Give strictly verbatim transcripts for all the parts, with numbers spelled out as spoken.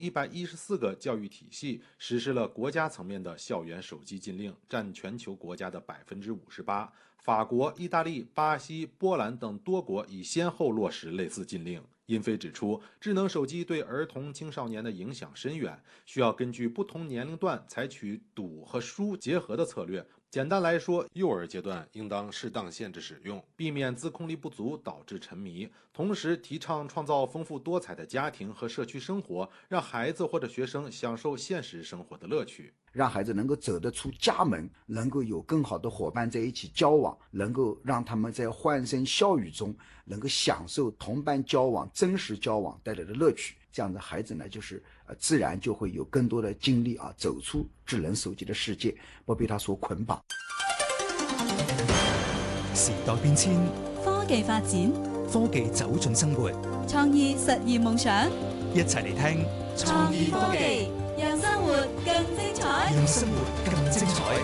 一百一十四个教育体系实施了国家层面的校园手机禁令，占全球国家的百分之五十八。法国、意大利、巴西、波兰等多国已先后落实类似禁令。殷飞指出，智能手机对儿童青少年的影响深远，需要根据不同年龄段采取赌和输结合的策略。简单来说，幼儿阶段应当适当限制使用，避免自控力不足导致沉迷，同时提倡创造丰富多彩的家庭和社区生活，让孩子或者学生享受现实生活的乐趣， 让孩子能够走得出家门，能够有更好的伙伴在一起交往，能够让他们在欢声笑语中能够享受同伴交往、真实交往带来的乐趣。这样的孩子呢，就是呃自然就会有更多的精力啊，走出智能手机的世界，不被它所捆绑。 時代變遷， 科技發展， 科技走進生活， 創意實現夢想。 一齊嚟聽創意科技，讓生活更精彩， 讓生活更精彩。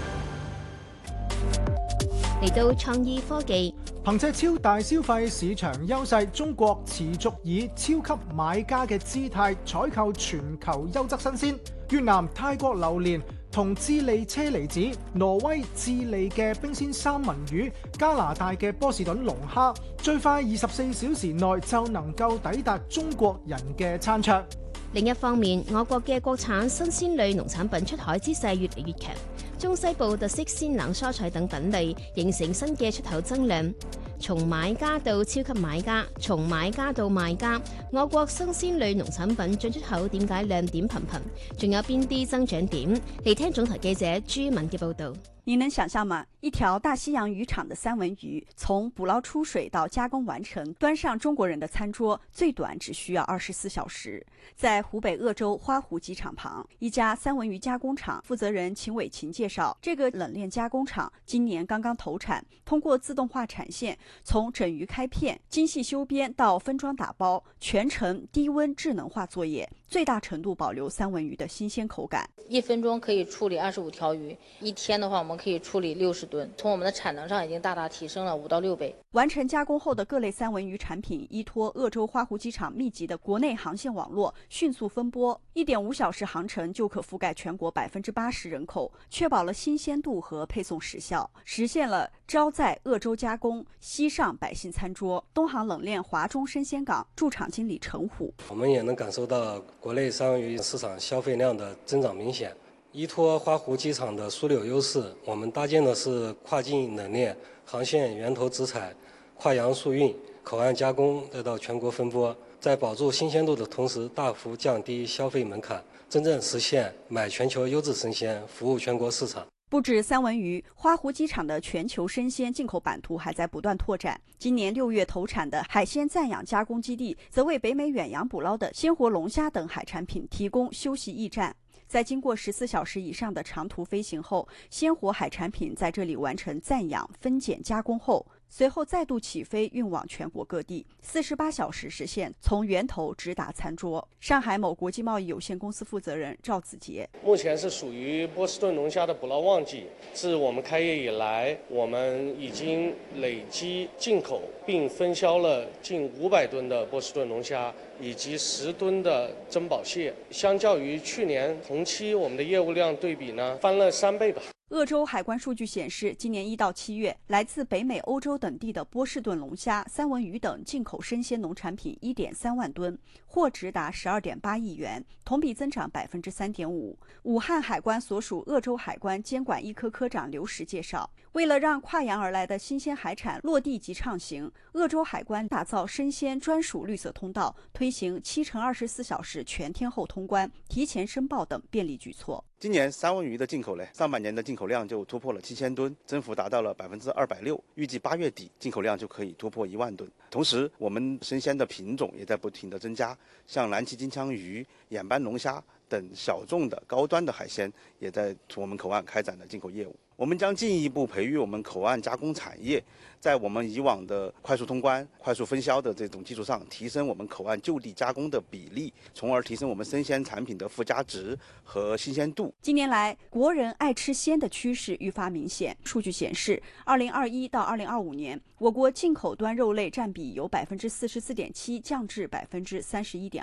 嚟到創意科技， 憑借超大消費市場優勢，中國持續以超級買家嘅姿態採購全球優質新鮮。越南、泰國榴蓮同智利車厘子、挪威、智利嘅冰鮮三文魚、加拿大嘅波士頓龍蝦，最快二十四小時內就能夠抵達中國人嘅餐桌。 另一方面，我國嘅國產新鮮類農產品出海之勢越嚟越強，中西部特色鮮冷蔬菜等品類形成新嘅出口增量。從買家到超級買家，從買家到賣家，我國新鮮類農產品進出口點解亮點頻頻？仲有邊啲增長點？嚟聽總台記者朱敏嘅報導。 你能想象嗎？一條大西洋漁場的三文魚，從捕撈出水到加工完成，端上中國人的餐桌，最短只需要二十四小時。在湖北鄂州花湖機場旁，一家三文魚加工廠負責人秦偉琴介紹，這個冷鏈加工廠今年剛剛投產，通過自動化產線，從整魚開片、精細修邊到分裝打包，全程低溫智能化作業，最大程度保留三文魚的新鮮口感。 一分鐘可以處理二十五條魚，一天的話我們可以處理六十噸，從我們的產能上已經大大提升了五到六倍。 完成加工後的各類三文魚產品依託鄂州花湖機場密集的國內航線網絡，迅速分撥，一點五小時航程就可覆蓋全國百分之八十人口，確保了新鮮度和配送時效，實現了招在鄂州加工，西上百姓餐桌。東航冷鏈華中生鮮港駐廠經理陳虎， 我們也能感受到國內三文魚市場消費量的增長明顯。依託花湖機場的樞紐優勢，我們搭建的是跨境冷鏈航線，源頭直採，跨洋速運，口岸加工得到全國分撥，在保住新鮮度的同時，大幅降低消費門檻，真正實現買全球優質生鮮，服務全國市場。 不止三文魚，花湖機場的全球生鮮進口版圖還在不斷拓展。今年六月投產的海鮮暫養加工基地，則為北美遠洋捕撈的鮮活龍蝦等海產品提供休息驛站。在經過十四小時以上的長途飛行後，鮮活海產品在這裡完成暫養、分揀、加工後，隨後再度起飛運往全國各地，四十八小時實現從源頭直達餐桌。上海某國際貿易有限公司負責人趙子杰： 目前是屬於波士頓龍蝦的捕撈旺季，自我們開業以來，我們已經累積進口並分銷了近五百噸的波士頓龍蝦以及十噸的珍寶蟹，相較於去年同期，我們的業務量對比呢翻了三倍吧。 鄂州海關數據顯示，今年一到七月，來自北美、歐洲等地的波士頓龍蝦、三文魚等進口生鮮農產品一點三萬噸，貨值達十二點八億元，同比增長百分之三點五。武漢海關所屬鄂州海關監管一科科長劉石介紹，為了讓跨洋而來的新鮮海產落地即暢行，鄂州海關打造生鮮專屬綠色通道，推行七乘二十四小時全天候通關、提前申報等便利舉措。 今年三文魚的進口呢，上半年的進口量就突破了七千噸，增幅達到了百分之二百六。預計八月底進口量就可以突破一萬噸。同時，我們生鮮的品種也在不停的增加，像藍鰭金槍魚、眼斑龍蝦等小眾的高端的海鮮，也在我們口岸開展了進口業務。我們將進一步培育我們口岸加工產業，在我們以往的快速通關、快速分銷的這種基礎上，提升我們口岸就地加工的比例，從而提升我們生鮮產品的附加值和新鮮度。 近年來，國人愛吃鮮的趨勢愈發明顯。數據顯示，二零二一到二零二五年，我國進口端肉類佔比由百分之四十四點七降至百分之三十一點二。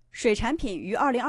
水产品于二零二